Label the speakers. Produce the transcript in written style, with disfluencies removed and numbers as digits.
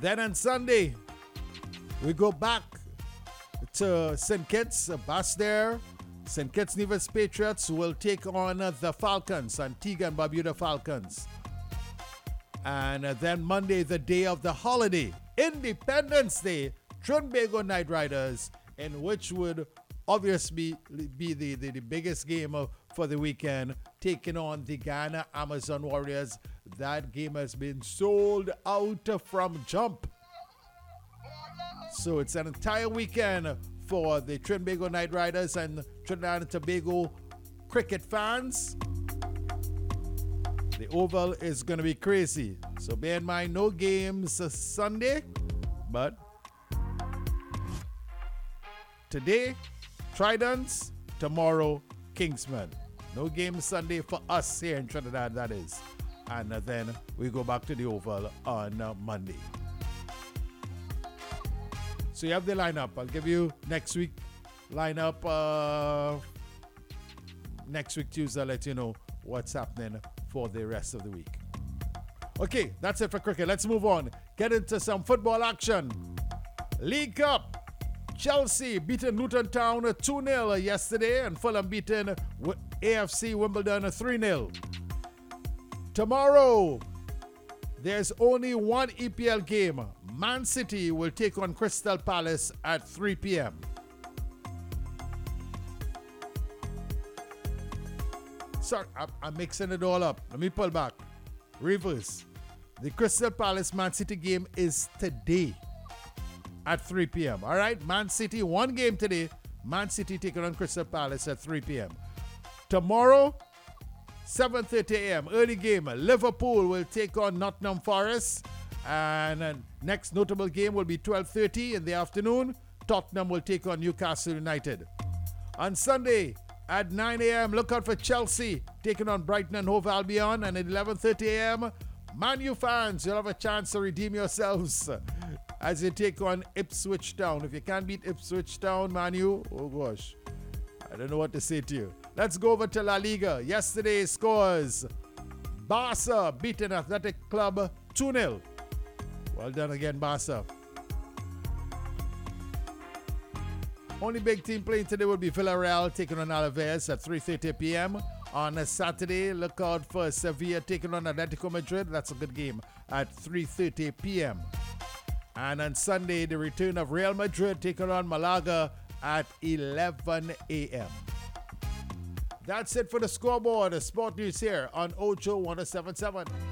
Speaker 1: Then on Sunday, we go back to St. Kitts, Basse-Terre. St. Kitts Nevis Patriots will take on the Falcons, Antigua and Barbuda Falcons. And then Monday, the day of the holiday, Independence Day, Trinbago Knight Riders, in which would obviously be the biggest game for the weekend, taking on the Guyana Amazon Warriors. That game has been sold out from jump. So it's an entire weekend for the Trinbago Knight Riders and Trinidad and Tobago cricket fans. The Oval is going to be crazy. So bear in mind, no games Sunday, but today, Tridents, tomorrow, Kingsman. No games Sunday for us here in Trinidad, that is. And then we go back to the Oval on Monday. So you have the lineup. I'll give you next week lineup. Next week, Tuesday, I'll let you know what's happening for the rest of the week. Okay, that's it for cricket. Let's move on. Get into some football action. League Cup. Chelsea beaten Luton Town 2-0 yesterday, and Fulham beaten AFC Wimbledon 3-0. Tomorrow, there's only one EPL game. Man City will take on Crystal Palace at 3 p.m. Sorry, I'm mixing it all up. Let me pull back. Reverse. The Crystal Palace Man City game is today at 3 p.m. All right? Man City, one game today. Man City taking on Crystal Palace at 3 p.m. Tomorrow, 7:30 a.m. early game. Liverpool will take on Nottingham Forest. And next notable game will be 12:30 in the afternoon. Tottenham will take on Newcastle United. On Sunday at 9 a.m., look out for Chelsea taking on Brighton and Hove Albion. And at 11:30 a.m., Man U fans, you'll have a chance to redeem yourselves as you take on Ipswich Town. If you can't beat Ipswich Town, Man U, oh gosh, I don't know what to say to you. Let's go over to La Liga. Yesterday's scores. Barca beaten Athletic Club 2-0. Well done again, Barca. Only big team playing today will be Villarreal taking on Alaves at 3:30 p.m. On a Saturday, look out for Sevilla taking on Atletico Madrid. That's a good game at 3:30 p.m. And on Sunday, the return of Real Madrid taking on Malaga at 11 a.m. That's it for the scoreboard. The Sport News here on Ocho 1077.